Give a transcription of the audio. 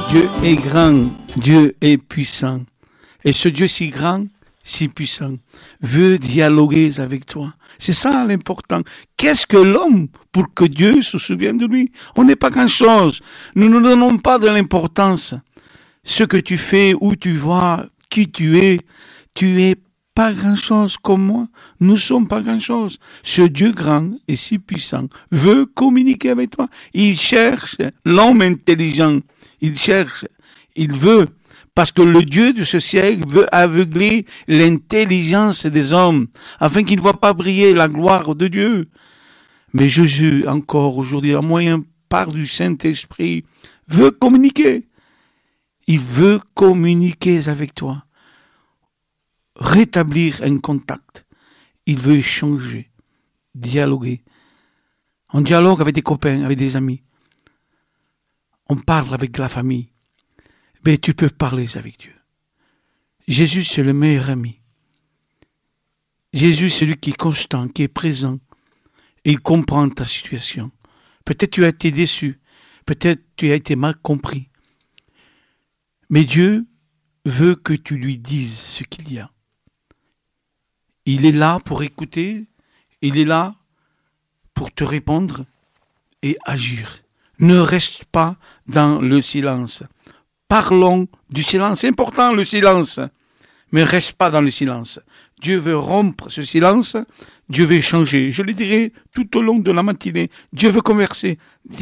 Dieu est grand, Dieu est puissant. Et ce Dieu si grand, si puissant, veut dialoguer avec toi. C'est ça l'important. Qu'est-ce que l'homme pour que Dieu se souvienne de lui? On n'est pas grand-chose. Nous ne donnons pas de l'importance. Ce que tu fais, où tu vas, qui tu es pas grand-chose comme moi. Nous sommes pas grand-chose. Ce Dieu grand et si puissant veut communiquer avec toi. Il cherche l'homme intelligent. Il veut, parce que le Dieu de ce siècle veut aveugler l'intelligence des hommes, afin qu'ils ne voient pas briller la gloire de Dieu. Mais Jésus, encore aujourd'hui, à moyen par du Saint-Esprit, veut communiquer. Il veut communiquer avec toi. Rétablir un contact. Il veut échanger, dialoguer. On dialogue avec des copains, avec des amis. On parle avec la famille. Mais tu peux parler avec Dieu. Jésus, c'est le meilleur ami. Jésus, c'est celui qui est constant, qui est présent. Et il comprend ta situation. Peut-être tu as été déçu. Peut-être tu as été mal compris. Mais Dieu veut que tu lui dises ce qu'il y a. Il est là pour écouter. Il est là pour te répondre et agir. Ne reste pas dans le silence. Parlons du silence. C'est important le silence. Mais reste pas dans le silence. Dieu veut rompre ce silence. Dieu veut changer. Je le dirai tout au long de la matinée. Dieu veut converser.